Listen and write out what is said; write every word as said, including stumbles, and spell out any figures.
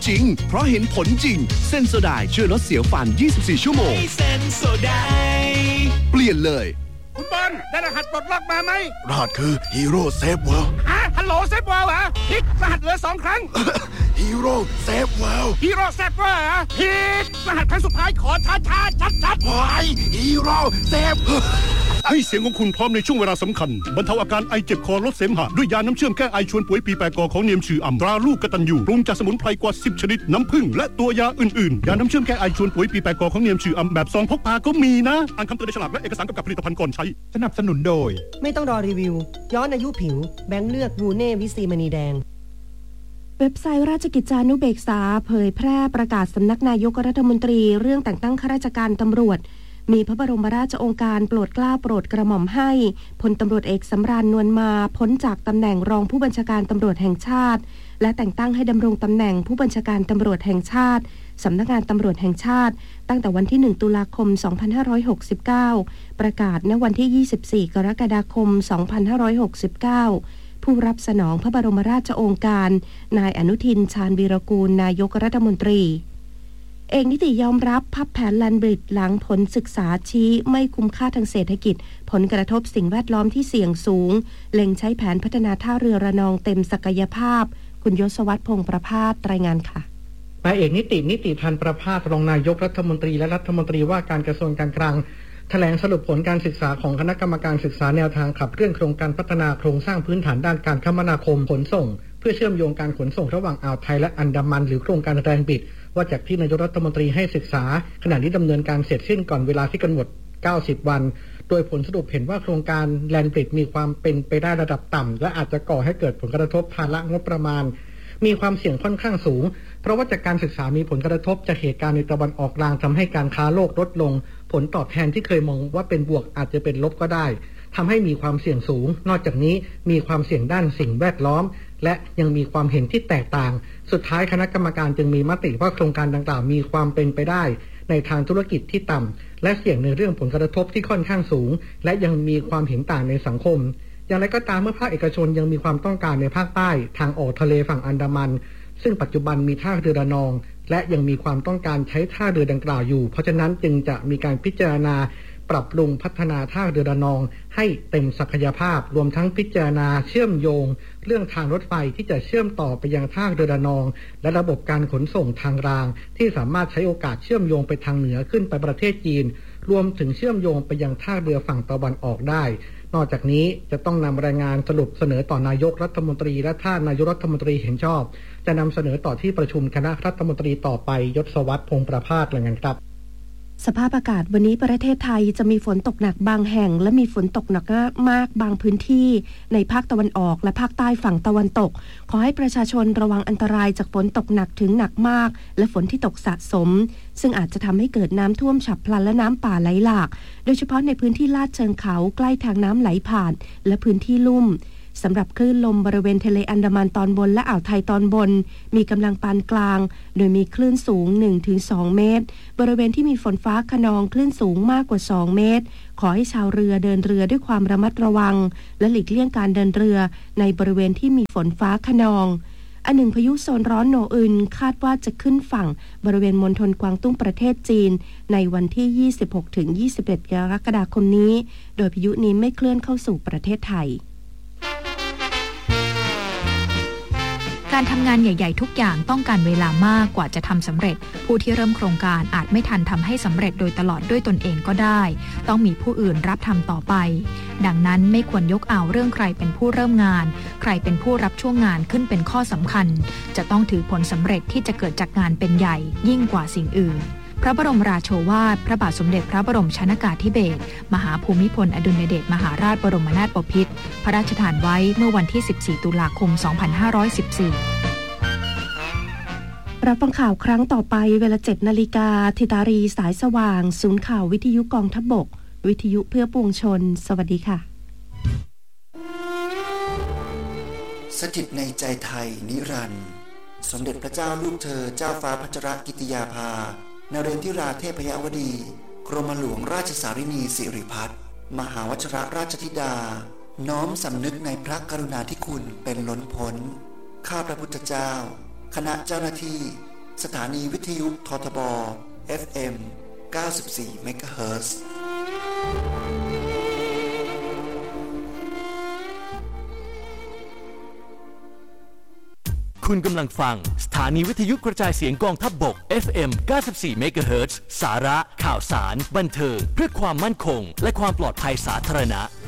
จริงเพราะเห็นผลจริงเซนโซไดช่วยลดเสียวฟันยี่สิบสี่ชั่วโมงเซนโซไดเปลี่ยนเลยคุณบอลได้รหัสปลดล็อกมาไหมรหัสคือฮีโร่เซฟเวิลด์ฮะฮัลโหลเซฟเวิลด์เหรอพิกรหัสเหลือสองครั้งฮีโร่เซฟเวิลด์ฮีโร่เซฟเวิลด์เหรอพิกรหัสครั้งสุดท้ายขอช้าช้าชัดชัดไว้ฮีโร่เซฟให้เสียงของคุณพร้อมในช่วงเวลาสำคัญบรรเทาอาการไอเจ็บคอลดเสมหะด้วยยาน้ำเชื่อมแก้ไอชวนป่วยปีแปดกอของเนียมชื่ออ่ำตราลูกกตัญญูปรุงจากสมุนไพรกว่าสิบชนิดน้ำผึ้งและตัวยาอื่นๆยาน้ำเชื่อมแก้ไอชวนป่วยปีแปดกอของเนียมชื่ออ่ำแบบซองพกพาก็มีนะอ่านคำเตือนในฉลากและเอกสารกำกับผลิตภัณฑ์ก่อนใช้สนับสนุนโดยไม่ต้องรอรีวิวย้อนอายุผิวแบงค์เลือดวูเน่วิซีมณีแดงเว็บไซต์ราชกิจจานุเบกษาเผยแพร่ประกาศสำนักนายกรัฐมนตรีเรื่องแต่งตั้งข้าราชการตำรวจมีพระบรมราชโองการโปรดเกล้าโปรดกระหม่อมให้พลตำรวจเอกสำราญนวลมาพ้นจากตำแหน่งรองผู้บัญชาการตำรวจแห่งชาติและแต่งตั้งให้ดำรงตำแหน่งผู้บัญชาการตำรวจแห่งชาติสำนักงานตำรวจแห่งชาติตั้งแต่วันที่หนึ่งตุลาคมสองพันห้าร้อยหกสิบเก้าประกาศณวันที่ยี่สิบสี่กรกฎาคมสองพันห้าร้อยหกสิบเก้าผู้รับสนองพระบรมราชโองการนายอนุทินชาญวีรกูลนายกรัฐมนตรีเอกนิติยอมรับพับแผนแลนบริดจ์หลังผลศึกษาชี้ไม่คุ้มค่าทางเศรษฐกิจผลกระทบสิ่งแวดล้อมที่เสี่ยงสูงเล็งใช้แผนพัฒนาท่าเรือระนองเต็มศักยภาพคุณยศวัฒน์พงษ์ประภาสรายงานค่ะนายเอกนิตินิติพันธ์ประภาสรองนายกรัฐมนตรีและรัฐมนตรีว่าการกระทรวงการคลังแถลงสรุปผลการศึกษาของคณะกรรมการศึกษาแนวทางขับเคลื่อนโครงการพัฒนาโครงสร้างพื้นฐานด้านการคมนาคมขนส่งเพื่อเชื่อมโยงการขนส่งระหว่างอ่าวไทยและอันดามันหรือโครงการแรนบิดว่าจากที่นายกรัฐมนตรีให้ศึกษาขณะนี้ดำเนินการเสร็จสิ้นก่อนเวลาที่กำหนดเก้าสิบวันโดยผลสรุปเห็นว่าโครงการแลนบริดจ์มีความเป็นไปได้ระดับต่ำและอาจจะก่อให้เกิดผลกระทบภาระงบประมาณมีความเสี่ยงค่อนข้างสูงเพราะว่าจากการศึกษามีผลกระทบจากเหตุการณ์ในตะวันออกกลางทำให้การค้าโลกลดลงผลตอบแทนที่เคยมองว่าเป็นบวกอาจจะเป็นลบก็ได้ทำให้มีความเสี่ยงสูงนอกจากนี้มีความเสี่ยงด้านสิ่งแวดล้อมและยังมีความเห็นที่แตกต่างสุดท้ายคณะกรรมการจึงมีมติว่าโครงการดังกล่าวมีความเป็นไปได้ในทางธุรกิจที่ต่ำและเสี่ยงในเรื่องผลกระทบที่ค่อนข้างสูงและยังมีความเห็นต่างในสังคมอย่างไรก็ตามเมื่อภาคเอกชนยังมีความต้องการในภาคใต้ทางออกทะเลฝั่งอันดามันซึ่งปัจจุบันมีท่าเรือระนองและยังมีความต้องการใช้ท่าเรือดังกล่าวอยู่เพราะฉะนั้นจึงจะมีการพิจารณาปรับปรุงพัฒนาท่าเรือระนองให้เต็มศักยภาพรวมทั้งพิจารณาเชื่อมโยงเรื่องทางรถไฟที่จะเชื่อมต่อไปยังท่าเรือระนองและระบบการขนส่งทางรางที่สามารถใช้โอกาสเชื่อมโยงไปทางเหนือขึ้นไปประเทศจีนรวมถึงเชื่อมโยงไปยังท่าเรือฝั่งตะวันออกได้นอกจากนี้จะต้องนำรายงานสรุปเสนอต่อนายกรัฐมนตรีและถ้านายกรัฐมนตรีเห็นชอบจะนำเสนอต่อที่ประชุมคณะรัฐมนตรีต่อไปยศวัฒน์พงษ์ประภาสรายงานครับสภาพอากาศวันนี้ประเทศไทยจะมีฝนตกหนักบางแห่งและมีฝนตกหนักมากบางพื้นที่ในภาคตะวันออกและภาคใต้ฝั่งตะวันตกขอให้ประชาชนระวังอันตรายจากฝนตกหนักถึงหนักมากและฝนที่ตกสะสมซึ่งอาจจะทำให้เกิดน้ำท่วมฉับพลันและน้ำป่าไหลหลากโดยเฉพาะในพื้นที่ลาดเชิงเขาใกล้ทางน้ำไหลผ่านและพื้นที่ลุ่มสำหรับคลื่นลมบริเวณทะเลอันดามันตอนบนและอ่าวไทยตอนบนมีกำลังปานกลางโดยมีคลื่นสูง หนึ่งถึงสอง เมตรบริเวณที่มีฝนฟ้าคะนองคลื่นสูงมากกว่าสองเมตรขอให้ชาวเรือเดินเรือด้วยความระมัดระวังและหลีกเลี่ยงการเดินเรือในบริเวณที่มีฝนฟ้าคะนองอันหนึ่งพายุโซนร้อนโนอึนคาดว่าจะขึ้นฝั่งบริเวณมณฑลกวางตุ้งประเทศจีนในวันที่ ยี่สิบหกถึงยี่สิบเอ็ด กรกฎาคมนี้โดยพายุนี้ไม่เคลื่อนเข้าสู่ประเทศไทยการทำงานใหญ่ๆทุกอย่างต้องการเวลามากกว่าจะทำสำเร็จผู้ที่เริ่มโครงการอาจไม่ทันทำให้สำเร็จโดยตลอดด้วยตนเองก็ได้ต้องมีผู้อื่นรับทำต่อไปดังนั้นไม่ควรยกเอาเรื่องใครเป็นผู้เริ่มงานใครเป็นผู้รับช่วงงานขึ้นเป็นข้อสำคัญจะต้องถือผลสำเร็จที่จะเกิดจากงานเป็นใหญ่ยิ่งกว่าสิ่งอื่นพระบรมราโชวาทพระบาทสมเด็จพระบรมชนกาธิเบศรมหาภูมิพลอดุลยเดชมหาราชบรมนาถบพิตรพระราชทานไว้เมื่อวันที่สิบสี่ตุลาคมสองพันห้าร้อยสิบสี่รับฟังข่าวครั้งต่อไปเวลา เจ็ดนาฬิกา ธิตารีสายสว่างศูนย์ข่าววิทยุกองทัพบกวิทยุเพื่อปวงชนสวัสดีค่ะสถิตในใจไทยนิรันดร์สมเด็จพระเจ้าลูกเธอเจ้าฟ้าพัชรกิติยาภานเรนทิราเทพยวดีกรมหลวงราชสารินีสิริพัฒน์มหาวชิรราชธิดาน้อมสำนึกในพระกรุณาธิคุณเป็นล้นพ้นข้าพระพุทธเจ้าคณะเจ้าหน้าที่สถานีวิทยุททบ เอฟ เอ็ม เก้าสิบสี่ เมกะเฮิรตซ์คุณกำลังฟังสถานีวิทยุกระจายเสียงกองทัพบก เอฟ เอ็ม เก้าสิบสี่ เมกะเฮิรตซ์สาระข่าวสารบันเทิงเพื่อความมั่นคงและความปลอดภัยสาธารณะ